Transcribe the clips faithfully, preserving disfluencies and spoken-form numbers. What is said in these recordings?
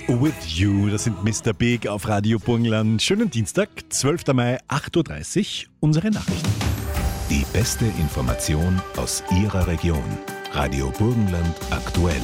With You, das sind Mister Big auf Radio Burgenland. Schönen Dienstag, zwölfter Mai, acht Uhr dreißig, unsere Nachrichten. Die beste Information aus Ihrer Region. Radio Burgenland aktuell.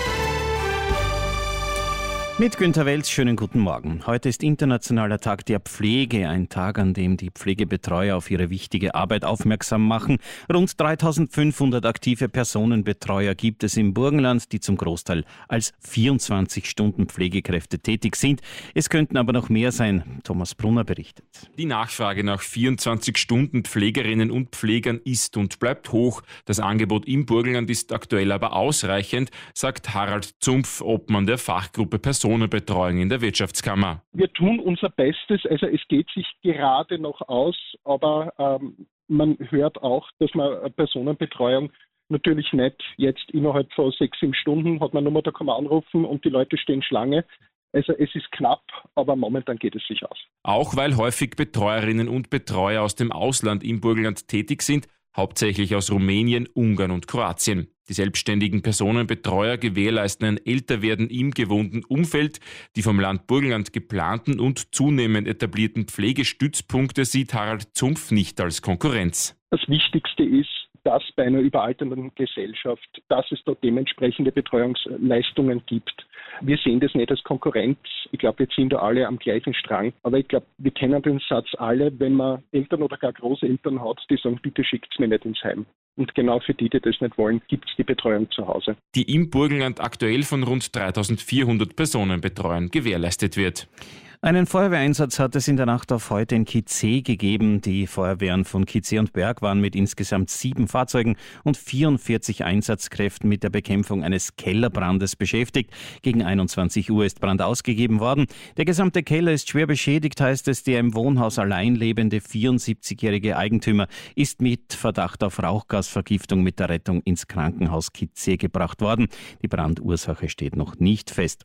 Mit Günter Welz, schönen guten Morgen. Heute ist Internationaler Tag der Pflege, ein Tag, an dem die Pflegebetreuer auf ihre wichtige Arbeit aufmerksam machen. Rund dreitausendfünfhundert aktive Personenbetreuer gibt es im Burgenland, die zum Großteil als vierundzwanzig Stunden Pflegekräfte tätig sind. Es könnten aber noch mehr sein. Thomas Brunner berichtet. Die Nachfrage nach vierundzwanzig Stunden Pflegerinnen und Pflegern ist und bleibt hoch. Das Angebot im Burgenland ist aktuell aber ausreichend, sagt Harald Zumpf, Obmann der Fachgruppe Personenbetreuung in der Wirtschaftskammer. Wir tun unser Bestes, also es geht sich gerade noch aus, aber ähm, man hört auch, dass man Personenbetreuung natürlich nicht jetzt innerhalb von sechs, sieben Stunden hat man Nummer, da kann man anrufen und die Leute stehen Schlange. Also es ist knapp, aber momentan geht es sich aus. Auch weil häufig Betreuerinnen und Betreuer aus dem Ausland im Burgenland tätig sind, hauptsächlich aus Rumänien, Ungarn und Kroatien. Die selbstständigen Personenbetreuer gewährleisten ein Älterwerden im gewohnten Umfeld. Die vom Land Burgenland geplanten und zunehmend etablierten Pflegestützpunkte sieht Harald Zumpf nicht als Konkurrenz. Das Wichtigste ist, dass bei einer überalternden Gesellschaft, dass es dort dementsprechende Betreuungsleistungen gibt. Wir sehen das nicht als Konkurrenz. Ich glaube, wir ziehen da alle am gleichen Strang. Aber ich glaube, wir kennen den Satz alle, wenn man Eltern oder gar Großeltern hat, die sagen, bitte schickt's mir nicht ins Heim. Und genau für die, die das nicht wollen, gibt es die Betreuung zu Hause. Die im Burgenland aktuell von rund dreitausendvierhundert Personenbetreuern gewährleistet wird. Einen Feuerwehreinsatz hat es in der Nacht auf heute in Kitzee gegeben. Die Feuerwehren von Kitzee und Berg waren mit insgesamt sieben Fahrzeugen und vierundvierzig Einsatzkräften mit der Bekämpfung eines Kellerbrandes beschäftigt. Gegen einundzwanzig Uhr ist Brand ausgegeben worden. Der gesamte Keller ist schwer beschädigt, heißt es. Der im Wohnhaus allein lebende vierundsiebzigjährige Eigentümer ist mit Verdacht auf Rauchgasvergiftung mit der Rettung ins Krankenhaus Kitzee gebracht worden. Die Brandursache steht noch nicht fest.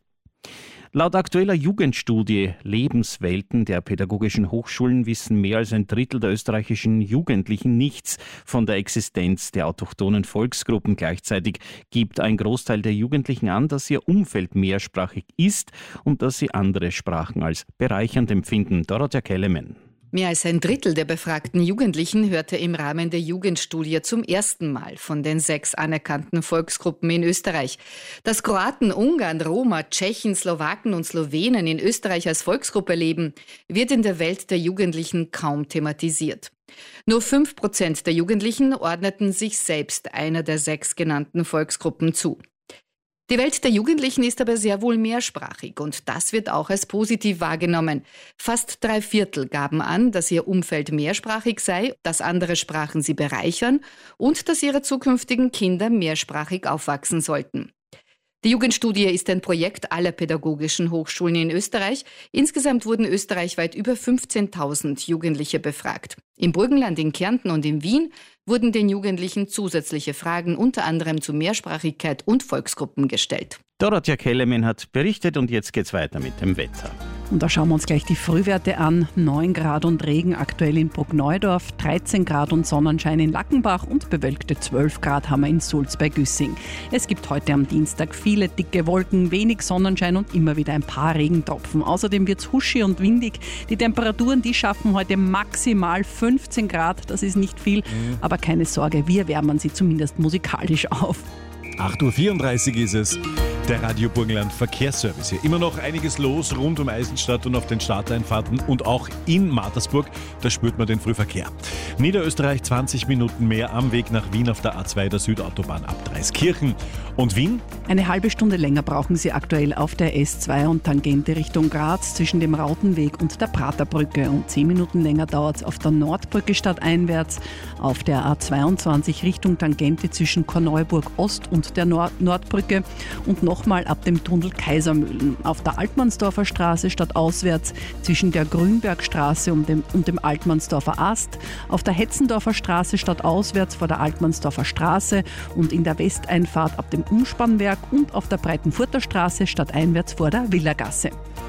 Laut aktueller Jugendstudie Lebenswelten der pädagogischen Hochschulen wissen mehr als ein Drittel der österreichischen Jugendlichen nichts von der Existenz der autochthonen Volksgruppen. Gleichzeitig gibt ein Großteil der Jugendlichen an, dass ihr Umfeld mehrsprachig ist und dass sie andere Sprachen als bereichernd empfinden. Dorothea Kellemann. Mehr als ein Drittel der befragten Jugendlichen hörte im Rahmen der Jugendstudie zum ersten Mal von den sechs anerkannten Volksgruppen in Österreich. Dass Kroaten, Ungarn, Roma, Tschechen, Slowaken und Slowenen in Österreich als Volksgruppe leben, wird in der Welt der Jugendlichen kaum thematisiert. Nur fünf Prozent der Jugendlichen ordneten sich selbst einer der sechs genannten Volksgruppen zu. Die Welt der Jugendlichen ist aber sehr wohl mehrsprachig und das wird auch als positiv wahrgenommen. Fast drei Viertel gaben an, dass ihr Umfeld mehrsprachig sei, dass andere Sprachen sie bereichern und dass ihre zukünftigen Kinder mehrsprachig aufwachsen sollten. Die Jugendstudie ist ein Projekt aller pädagogischen Hochschulen in Österreich. Insgesamt wurden österreichweit über fünfzehntausend Jugendliche befragt. Im Burgenland, in Kärnten und in Wien wurden den Jugendlichen zusätzliche Fragen unter anderem zu Mehrsprachigkeit und Volksgruppen gestellt. Dorothea Kellemann hat berichtet und jetzt geht's weiter mit dem Wetter. Und da schauen wir uns gleich die Frühwerte an. neun Grad und Regen aktuell in Bruckneudorf, dreizehn Grad und Sonnenschein in Lackenbach und bewölkte zwölf Grad haben wir in Sulz bei Güssing. Es gibt heute am Dienstag viele dicke Wolken, wenig Sonnenschein und immer wieder ein paar Regentropfen. Außerdem wird es huschi und windig. Die Temperaturen, die schaffen heute maximal fünfzehn Grad. Das ist nicht viel, mhm. aber keine Sorge, wir wärmen sie zumindest musikalisch auf. acht Uhr vierunddreißig ist es. Der Radio Burgenland Verkehrsservice hier. Immer noch einiges los rund um Eisenstadt und auf den Starteinfahrten und auch in Mattersburg. Da spürt man den Frühverkehr. Niederösterreich zwanzig Minuten mehr am Weg nach Wien auf der A zwei der Südautobahn ab Dreiskirchen. Und Wien? Eine halbe Stunde länger brauchen Sie aktuell auf der S zwei und Tangente Richtung Graz zwischen dem Rautenweg und der Praterbrücke. Und zehn Minuten länger dauert es auf der Nordbrücke stadteinwärts, auf der A zweiundzwanzig Richtung Tangente zwischen Korneuburg Ost und der Nord- Nordbrücke und nochmal ab dem Tunnel Kaisermühlen. Auf der Altmannsdorfer Straße stadtauswärts zwischen der Grünbergstraße und dem, und dem Altmannsdorfer Ast, auf der Hetzendorfer Straße stadtauswärts vor der Altmannsdorfer Straße und in der Westeinfahrt ab dem Umspannwerk und auf der Breitenfurter Straße stadteinwärts vor der Villagasse.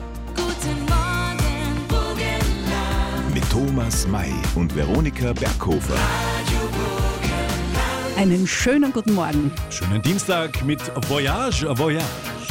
Guten Morgen, Burgenland. Mit Thomas May und Veronika Berghofer. Einen schönen guten Morgen. Schönen Dienstag mit Voyage, Voyage.